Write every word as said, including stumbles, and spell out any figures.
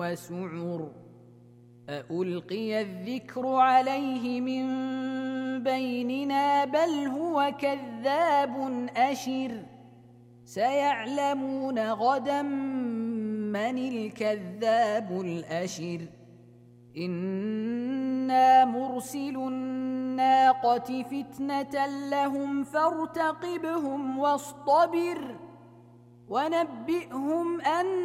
وسعر أألقي الذكر عليه من بيننا بل هو كذاب أشر سيعلمون غدا من الكذاب الأشر إنا مرسل الناقة فتنة لهم فارتقبهم واصطبر ونبئهم أن